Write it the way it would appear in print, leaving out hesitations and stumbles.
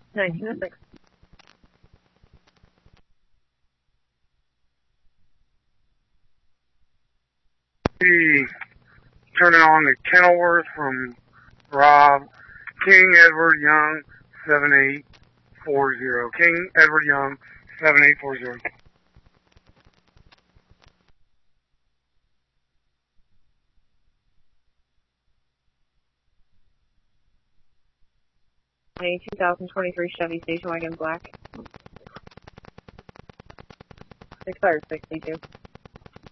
1906. Be turning on the Kenilworth from Rob. King Edward Young, 7840. King Edward Young, 7840. A 2023 Chevy Station Wagon Black. Expired 62.